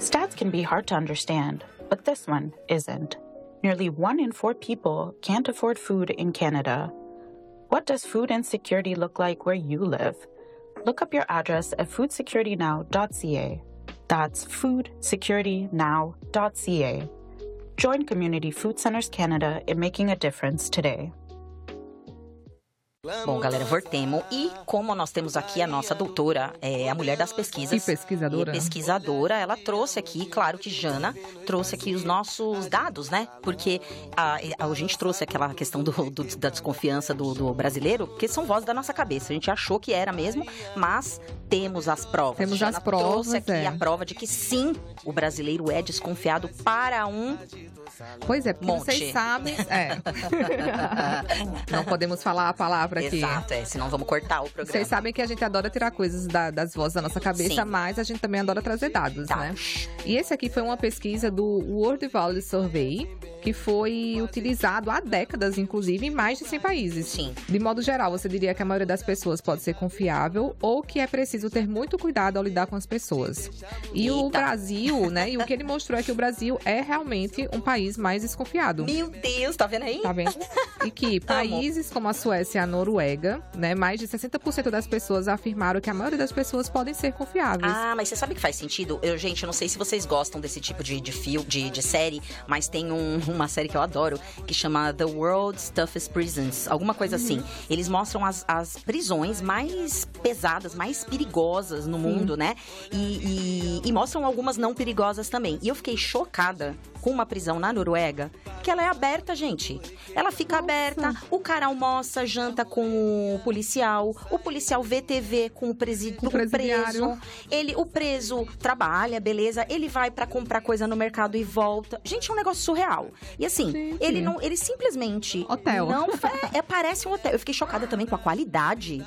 Stats can be hard to understand, but this one isn't. Nearly 1 in 4 people can't afford food in Canada. What does food insecurity look like where you live? Look up your address at foodsecuritynow.ca. That's foodsecuritynow.ca. Join Community Food Centers Canada in making a difference today. Bom, galera, voltemos. E como nós temos aqui a nossa doutora, a mulher das pesquisas. E pesquisadora. Ela trouxe aqui, claro que Jana trouxe aqui os nossos dados, né? Porque a gente trouxe aquela questão da desconfiança do brasileiro, porque são vozes da nossa cabeça. A gente achou que era mesmo, mas temos as provas. Temos Jana as provas, trouxe aqui a prova de que sim, o brasileiro é desconfiado para um... Pois é, porque monte. Vocês sabem... Não podemos falar a palavra aqui. Exato, senão vamos cortar o programa. Vocês sabem que a gente adora tirar coisas das vozes da nossa cabeça, Sim. mas a gente também adora trazer dados, né? E esse aqui foi uma pesquisa do World Value Survey, que foi utilizado há décadas, inclusive, em mais de 100 países. Sim. De modo geral, você diria que a maioria das pessoas pode ser confiável ou que é preciso ter muito cuidado ao lidar com as pessoas. E o Brasil, né? E o que ele mostrou é que o Brasil é realmente um país mais desconfiado. Meu Deus, tá vendo aí? Tá vendo? E que países como a Suécia e a Noruega, né? Mais de 60% das pessoas afirmaram que a maioria das pessoas podem ser confiáveis. Ah, mas você sabe que faz sentido? Gente, eu não sei se vocês gostam desse tipo de série, mas tem uma série que eu adoro, que chama The World's Toughest Prisons, alguma coisa assim. Eles mostram as prisões mais pesadas, mais perigosas no mundo, né? E mostram algumas não perigosas também. E eu fiquei chocada com uma prisão na Noruega, que ela é aberta, gente. Ela fica aberta, o cara almoça, janta com o policial vê TV com o preso. O preso trabalha, beleza, ele vai pra comprar coisa no mercado e volta. Gente, é um negócio surreal. E assim, ele simplesmente... Hotel. Não, parece um hotel. Eu fiquei chocada também com a qualidade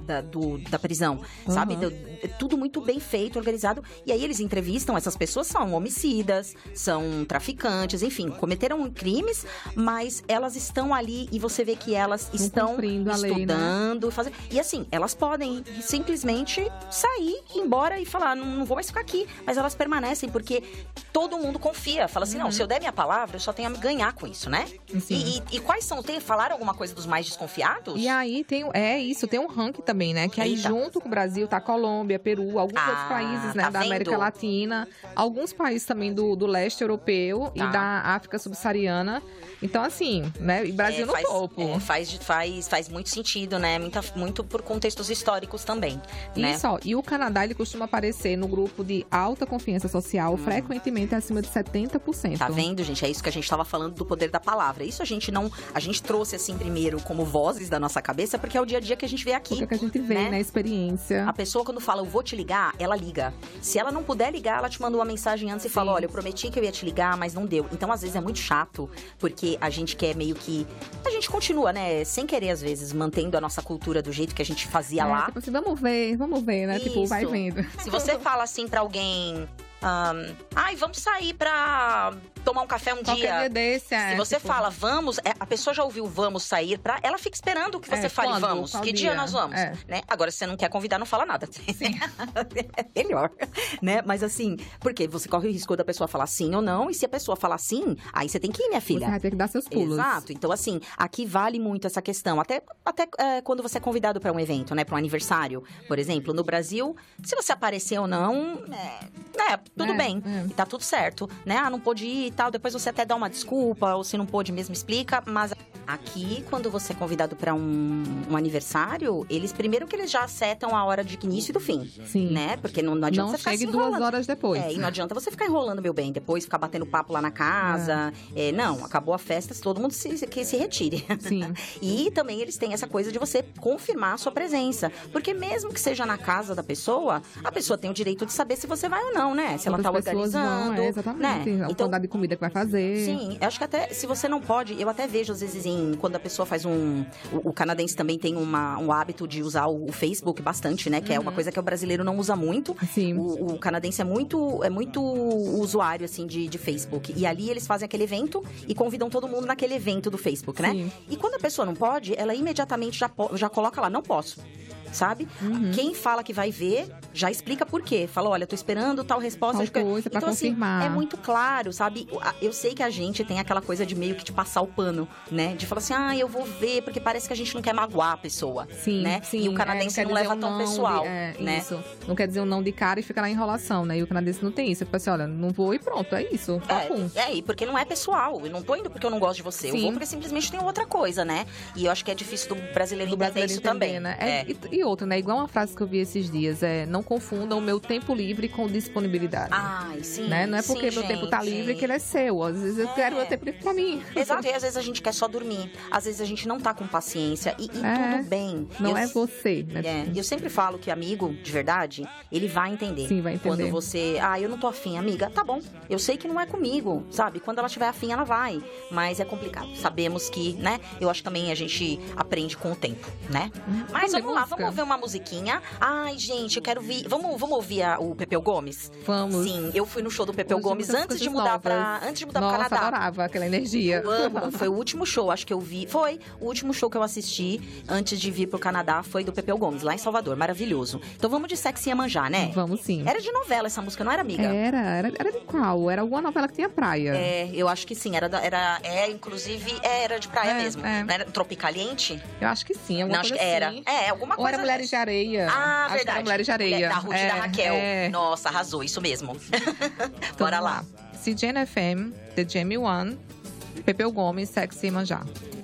da prisão, sabe? Tudo muito bem feito, organizado. E aí eles entrevistam, essas pessoas são homicidas, são traficantes, enfim, cometeram crimes, mas elas estão ali e você vê que elas estão estudando, lei, né? fazendo. E assim, elas podem simplesmente sair, ir embora e falar, não vou mais ficar aqui. Mas elas permanecem porque todo mundo confia. Fala assim, não, se eu der minha palavra, eu só tenho a ganhar com isso, né? E quais são? Falaram alguma coisa dos mais desconfiados? E aí tem um ranking também, né? Que aí junto com o Brasil tá Colômbia, Peru, alguns outros países, né? Da América Latina, alguns países também do leste europeu e da África subsaariana. Então, assim, né? E Brasil no topo. Faz muito sentido, né? Muito por contextos históricos também, né? Isso, ó, e o Canadá, ele costuma aparecer no grupo de alta confiança social, frequentemente acima de 70%. Tá vendo, gente? É isso que a gente tava falando do poder da palavra. Isso a gente trouxe assim primeiro como vozes da nossa cabeça, porque é o dia a dia que a gente vê aqui. Porque é que a gente vê, né? Experiência. A pessoa quando fala, eu vou te ligar, ela liga. Se ela não puder ligar, ela te mandou uma mensagem antes e fala, olha, eu prometi que eu ia te ligar, mas não deu. Então, às vezes, é muito chato, porque a gente quer meio que... A gente continua, né? Sem querer, às vezes, mantendo a nossa cultura do jeito que a gente fazia lá. Tipo assim, vamos ver, né? Isso. Tipo, vai vendo. Se você fala assim pra alguém... vamos sair pra tomar um café um dia desse, se você fala vamos, a pessoa já ouviu vamos sair ela fica esperando que você fale quando? vamos, Qual que dia nós vamos, né? Agora, se você não quer convidar, não fala nada. É melhor, né? Mas assim, porque você corre o risco da pessoa falar sim ou não, e se a pessoa falar sim, aí você tem que ir, minha filha. Você vai ter que dar seus pulos. Exato. Então, assim, aqui vale muito essa questão. Até quando você é convidado pra um evento, né? Pra um aniversário, por exemplo. No Brasil, se você aparecer ou não, tudo bem. E tá tudo certo, né? Não pôde ir e tal. Depois você até dá uma desculpa, ou se não pôde mesmo, explica. Mas aqui, quando você é convidado pra um aniversário, primeiro que eles já acertam a hora de início e do fim. Sim. Né? Porque não adianta não você ficar chegue se enrolando. 2 horas depois. E não adianta você ficar enrolando, meu bem. Depois ficar batendo papo lá na casa. Não, acabou a festa, todo mundo que se retire. Sim. E também eles têm essa coisa de você confirmar a sua presença. Porque mesmo que seja na casa da pessoa, a pessoa tem o direito de saber se você vai ou não, né? Se ela tá organizando. Exatamente. Né? A quantidade de comida que vai fazer. Sim, eu acho que até se você não pode, eu até vejo às vezes quando a pessoa faz o canadense também tem um hábito de usar o Facebook bastante, né? Que é uma coisa que o brasileiro não usa muito. Sim. O canadense é muito usuário, assim, de Facebook. E ali eles fazem aquele evento e convidam todo mundo naquele evento do Facebook, né? Sim. E quando a pessoa não pode, ela imediatamente já coloca lá, não posso. sabe? Quem fala que vai ver, já explica por quê. Fala, olha, tô esperando tal resposta. Tal coisa pra confirmar. Assim, é muito claro, sabe? Eu sei que a gente tem aquela coisa de meio que de passar o pano, né? De falar assim, eu vou ver, porque parece que a gente não quer magoar a pessoa, sim, né? Sim, e o canadense não leva tão pessoal, né? Isso. Não quer dizer um não de cara e fica lá em enrolação, né? E o canadense não tem isso. Ele fala assim, olha, não vou e pronto, é isso. E porque não é pessoal. Eu não tô indo porque eu não gosto de você. Sim. Eu vou porque simplesmente tem outra coisa, né? E eu acho que é difícil do brasileiro entender isso também. Né? E outra, né? Igual uma frase que eu vi esses dias, não confunda o meu tempo livre com disponibilidade. Ai, sim. Né? Não é porque meu tempo tá livre que ele é seu. Às vezes eu quero meu tempo livre pra mim. Exato, e às vezes a gente quer só dormir. Às vezes a gente não tá com paciência. E tudo bem. Não é você, né? Eu sempre falo que amigo, de verdade, ele vai entender. Sim, vai entender. Quando você, eu não tô afim, amiga, tá bom. Eu sei que não é comigo, sabe? Quando ela tiver afim, ela vai. Mas é complicado. Sabemos que, né? Eu acho que também a gente aprende com o tempo, né? Mas vamos lá, vamos ver uma musiquinha. Ai, gente, eu quero ouvir. Vamos ouvir o Pepeu Gomes? Vamos. Sim, eu fui no show do Pepeu Gomes antes de mudar pro Canadá. Nossa, adorava aquela energia. Eu amo. Foi o último show, acho que eu vi. Foi o último show que eu assisti antes de vir pro Canadá, foi do Pepeu Gomes, lá em Salvador. Maravilhoso. Então vamos de Sexy Iemanjá, né? Vamos sim. Era de novela essa música, não era, amiga? Era de qual? Era alguma novela que tinha praia. Eu acho que sim. Inclusive, era de praia mesmo. Não era Tropicaliente? Eu acho que sim. Alguma coisa era. Assim. Alguma coisa. Ou era Mulheres de Areia. Verdade. Acho que era Mulheres de Areia. Da Ruth e da Raquel. Nossa, arrasou. Isso mesmo. Então, Bora lá. CJN FM, The Jamie One, Pepeu Gomes, Sexy Iemanjá.